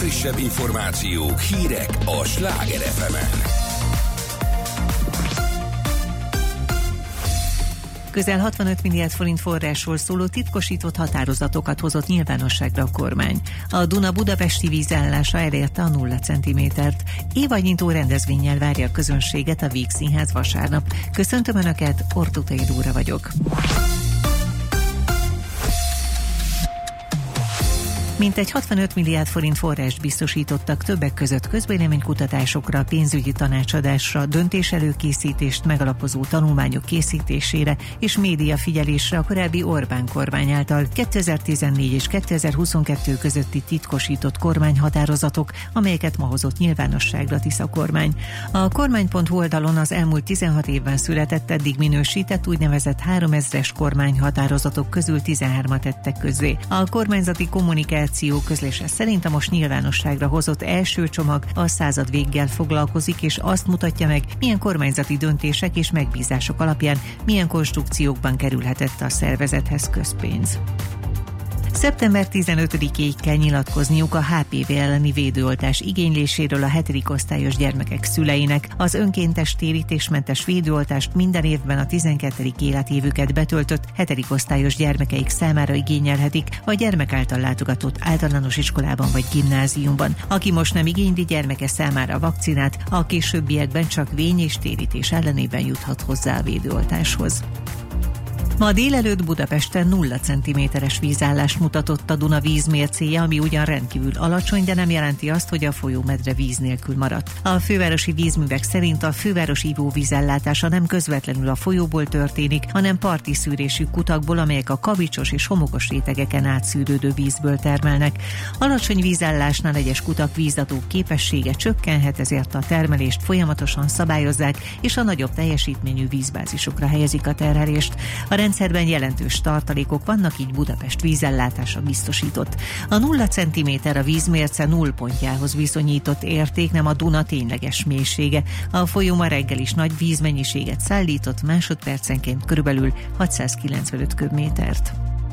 legfrissebb információk, hírek a Sláger FM-en. Közel 65 milliárd forint forrásról szóló titkosított határozatokat hozott nyilvánosságra a kormány. A Duna budapesti vízállása elérte a 0 centimétert. Évadnyitó rendezvénnyel várja a közönséget a Víg Színház vasárnap. Köszöntöm Önöket, Ortutai Dóra vagyok. Mintegy 65 milliárd forint forrást biztosítottak többek között közvéleménykutatásokra, pénzügyi tanácsadásra, döntéselőkészítést megalapozó tanulmányok készítésére és médiafigyelésre a korábbi Orbán kormány által 2014 és 2022 közötti titkosított kormányhatározatok, amelyeket ma hozott nyilvánosságra Tisza kormány. A kormány.hu oldalon az elmúlt 16 évben született, eddig minősített úgynevezett 3000-es kormányhatározatok közül 13-at tettek közzé. A kormányzati kommunikáció közlése szerint a most nyilvánosságra hozott első csomag a századvéggel foglalkozik, és azt mutatja meg, milyen kormányzati döntések és megbízások alapján milyen konstrukciókban kerülhetett a szervezethez közpénz. Szeptember 15-ig kell nyilatkozniuk a HPV elleni védőoltás igényléséről a 7. osztályos gyermekek szüleinek. Az önkéntes térítésmentes védőoltást minden évben a 12. életévüket betöltött 7. osztályos gyermekeik számára igényelhetik a gyermek által látogatott általános iskolában vagy gimnáziumban. Aki most nem igényli gyermeke számára a vakcinát, a későbbiekben csak vény és térítés ellenében juthat hozzá a védőoltáshoz. Ma délelőtt Budapesten 0 centiméteres vízállást mutatott a Duna vízmércéje, ami ugyan rendkívül alacsony, de nem jelenti azt, hogy a folyómedre víz nélkül maradt. A fővárosi vízművek szerint a főváros ivóvízellátása nem közvetlenül a folyóból történik, hanem parti szűrésű kutakból, amelyek a kavicsos és homokos rétegeken átszűrődő vízből termelnek. Alacsony vízállásnál egyes kutak vízadó képessége csökkenhet, ezért a termelést folyamatosan szabályozzák, és a nagyobb teljesítményű vízbázisokra helyezik a terhelést. A rendszerben jelentős tartalékok vannak, így Budapest vízellátása biztosított. A 0 centiméter a vízmérce nullpontjához viszonyított érték, nem a Duna tényleges mélysége. A folyó ma reggel is nagy vízmennyiséget szállított, másodpercenként körülbelül 695 köbmétert.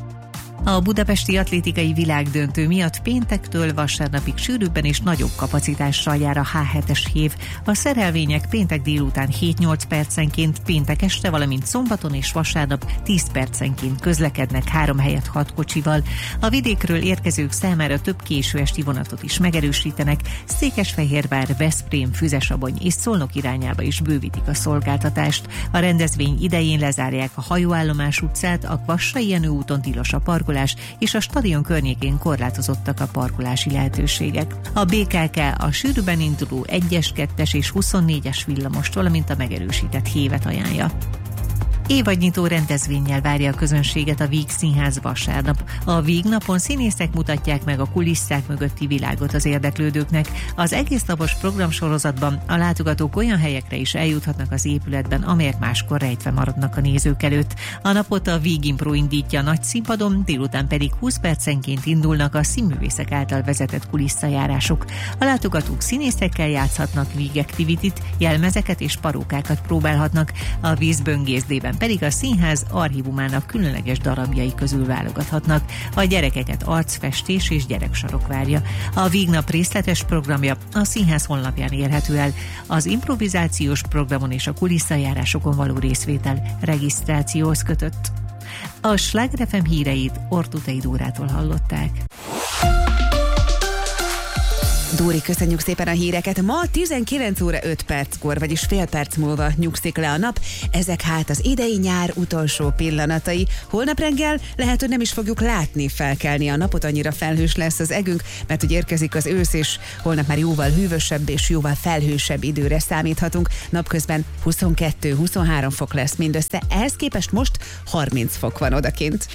A budapesti atlétikai világdöntő miatt péntektől vasárnapig sűrűbben és nagyobb kapacitással jár a H7-es hév. A szerelvények péntek délután 7-8 percenként, péntek este, valamint szombaton és vasárnap 10 percenként közlekednek 3 helyett 6 kocsival. A vidékről érkezők számára több késő esti vonatot is megerősítenek, Székesfehérvár, Veszprém, Füzesabony és Szolnok irányába is bővítik a szolgáltatást. A rendezvény idején lezárják a Hajóállomás utcát, a Kvassai Jenő úton tilos a parkolás, és a stadion környékén korlátozottak a parkolási lehetőségek. A BKK a sűrűben induló 1-es, 2-es és 24-es villamost, valamint a megerősített hévet ajánlja. Évadnyitó rendezvénnyel várja a közönséget a Víg Színház vasárnap. A Víg napon színészek mutatják meg a kulisszák mögötti világot az érdeklődőknek. Az egész napos programsorozatban a látogatók olyan helyekre is eljuthatnak az épületben, amelyek máskor rejtve maradnak a nézők előtt. A napot a Víg Impro indítja a nagy színpadon, délután pedig 20 percenként indulnak a színművészek által vezetett kulisszajárások. A látogatók színészekkel játszhatnak Víg Activity-t, jelmezeket és parókákat próbálhatnak. A vízböngészdében pedig a színház archívumának különleges darabjai közül válogathatnak. A gyerekeket arcfestés és gyereksarok várja. A Vígnap részletes programja a színház honlapján érhető el. Az improvizációs programon és a kulisszajárásokon való részvétel regisztrációhoz kötött. A Sláger FM híreit Ortutai Dórától hallották. Dóri, köszönjük szépen a híreket. Ma 19 óra 5 perckor, vagyis fél perc múlva nyugszik le a nap. Ezek hát az idei nyár utolsó pillanatai. Holnap reggel lehet, hogy nem is fogjuk látni felkelni a napot, annyira felhős lesz az egünk, mert hogy érkezik az ősz, és holnap már jóval hűvösebb és jóval felhősebb időre számíthatunk. Napközben 22-23 fok lesz mindössze, ehhez képest most 30 fok van odakint.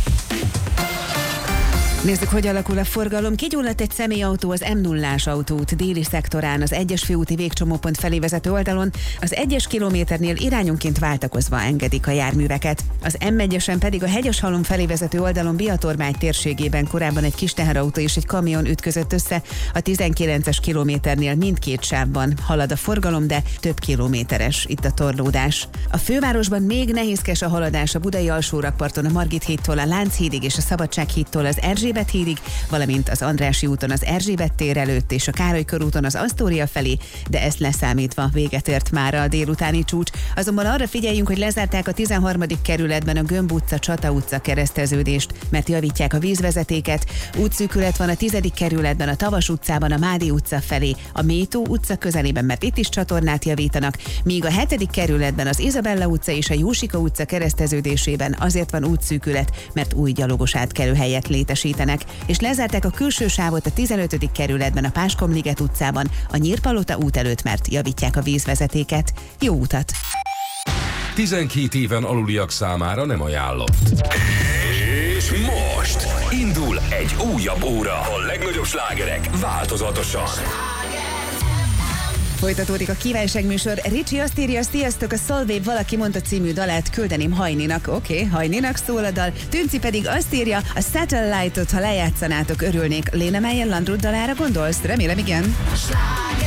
Nézzük, hogy alakul a forgalom. Kigyulladt egy személyautó az M0-ás autóút déli szektorán, az 1-es főúti végcsomópont felé vezető oldalon, az 1-es kilométernél irányonként váltakozva engedik a járműveket. Az M1-esen pedig a Hegyeshalom felé vezető oldalon Biatormágy térségében korábban egy kis teherautó és egy kamion ütközött össze. A 19-es kilométernél mindkét sávban halad a forgalom, de több kilométeres itt a torlódás. A fővárosban még nehézkes a haladás a Budai Alsórakparton a Margit hídtól a Lánchídig és a Szabadsághídtól az Erzsébet Erzsébet hídig, valamint az Andrássy úton az Erzsébet tér előtt és a Károly körúton az Asztória felé, de ezt leszámítva véget ért már a délutáni csúcs. Azonban arra figyeljünk, hogy lezárták a 13. kerületben a Gömb utca, Csata utca kereszteződést, mert javítják a vízvezetéket. Útszűkület van a 10. kerületben, a Tavas utcában, a Mádi utca felé, a Métó utca közelében, mert itt is csatornát javítanak, míg a 7. kerületben az Izabella utca és a Jósika utca kereszteződésében azért van útszűkület, mert új gyalogos átkelőhelyet létesítenek, és lezárták a külső sávot a 15. kerületben, a Páskomliget utcában, a Nyírpalota út előtt, mert javítják a vízvezetéket. Jó utat! 12 éven aluliak számára nem ajánlott. És most indul egy újabb óra. A legnagyobb slágerek változatosan. Folytatódik a kívánságműsor. Ricsi azt írja, sziasztok, a Solveig Valaki mondta című dalát küldeném Hajninak. Oké, Hajninak szól a dal. Tünci pedig azt írja, a Satellite-ot, ha lejátszanátok, örülnék. Lena Meyer Landrut dalára gondolsz? Remélem, igen.